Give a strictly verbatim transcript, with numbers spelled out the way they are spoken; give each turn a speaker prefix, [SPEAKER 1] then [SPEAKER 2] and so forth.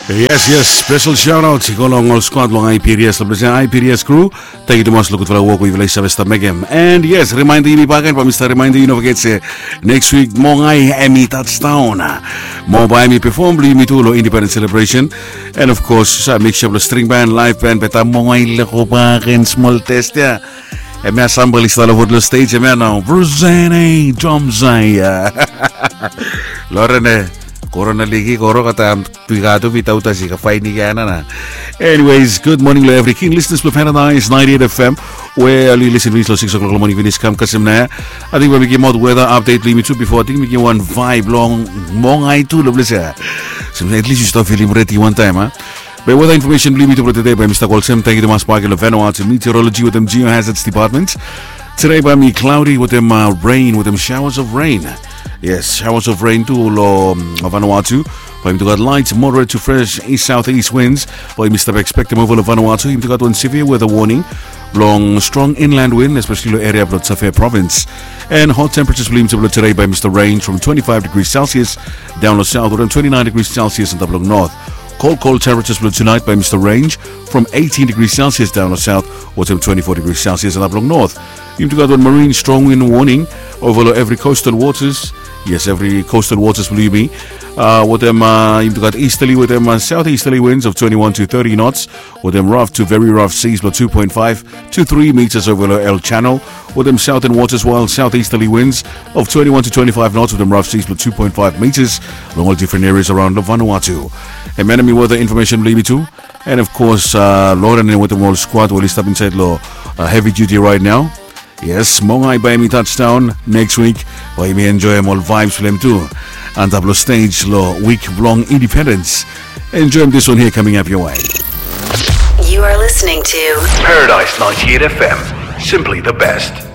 [SPEAKER 1] Yes, yes, special shout out Sikolong all squad mga I P D S Labrisa I P D S crew. Thank you to mas lukot wala wako iwalay sa Vesta Megem. And yes, reminder ini pa kan pa Mister Reminder you know forget say next week mo ngay Emmy touchdown. Mo ba Emmy perform bli mi tulo independent celebration. And of course sa mix up string band, live band beta mo ngay lako pa kan small test ya. E me assemble istala vodlo stage e me no Bruzane Jomzaya. Lorene Corona ligi koro kata pigado bitaw ta si ka-fine ni kana na. Anyways, good morning to every keen listeners of Paradise ninety-eight F M. Where you listen to six o'clock in the morning when it's come kasim na. I think we give out weather update limit two before I think we give one vibe long mong ay tu lo blesa. So at least you start feeling ready one time, huh? By weather information limit for today by Mister Colsem. Thank you to Mas Park in Vanuatu Meteorology with them Geohazards Department. Today by me cloudy with them uh, rain with them showers of rain. Yes, showers of rain to lo Vanuatu. By to got light, moderate to fresh east southeast winds. By Mister Expect over Vanuatu. Him to got one severe weather warning. Long strong inland wind, especially the area of Safia province. And hot temperatures will be today by Mister Range from twenty-five degrees Celsius down to south and twenty-nine degrees Celsius in the north. Cold, cold temperatures will tonight by Mister Range from eighteen degrees Celsius down to south or to twenty-four degrees Celsius in the north. You've got one marine strong wind warning over every coastal waters. Yes, every coastal waters will be. Uh, with them, uh, you've got easterly with them uh, southeasterly winds of twenty-one to thirty knots. With them rough to very rough seas, but two point five to three meters over the El Channel. With them southern waters, while southeasterly winds of twenty-one to twenty-five knots. With them rough seas, but two point five meters along all different areas around the Vanuatu. And enemy weather information, believe me too. And of course, uh, Lauren and with the whole squad will step inside low uh, heavy duty right now. Yes, Mongai by me touchdown next week. By me enjoy them all vibes for them too. And double stage low week long independence. Enjoy this one here coming up your way.
[SPEAKER 2] You are listening to
[SPEAKER 3] Paradise ninety-eight F M. Simply the best.